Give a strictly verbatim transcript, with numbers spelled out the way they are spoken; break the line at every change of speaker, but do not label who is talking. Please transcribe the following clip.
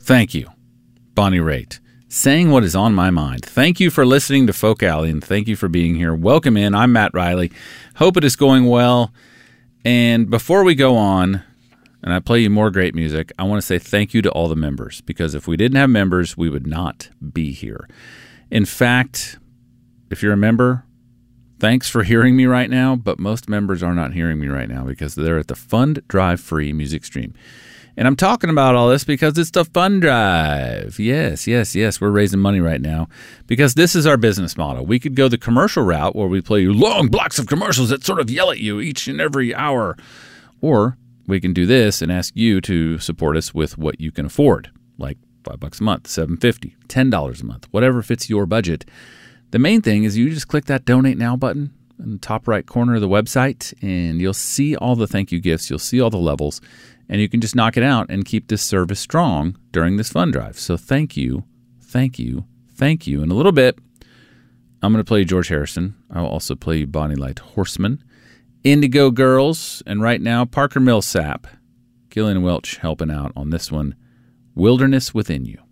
Thank you, Bonnie Raitt, saying what is on my mind. Thank you for listening to Folk Alley, and thank you for being here. Welcome in. I'm Matt Riley. Hope it is going well. And before we go on, and I play you more great music, I want to say thank you to all the members, because if we didn't have members, we would not be here. In fact, if you're a member, thanks for hearing me right now, but most members are not hearing me right now because they're at the Fund Drive Free music stream. And I'm talking about all this because it's the Fund Drive. Yes, yes, yes, we're raising money right now because this is our business model. We could go the commercial route where we play you long blocks of commercials that sort of yell at you each and every hour. Or we can do this and ask you to support us with what you can afford, like five bucks a month, seven fifty, ten dollars a month, whatever fits your budget. The main thing is you just click that Donate Now button in the top right corner of the website, and you'll see all the thank you gifts. You'll see all the levels, and you can just knock it out and keep this service strong during this fund drive. So thank you, thank you, thank you. In a little bit, I'm going to play you George Harrison. I'll also play you Bonnie Light Horseman, Indigo Girls, and right now, Parker Millsap, Gillian Welch helping out on this one, Wilderness Within You.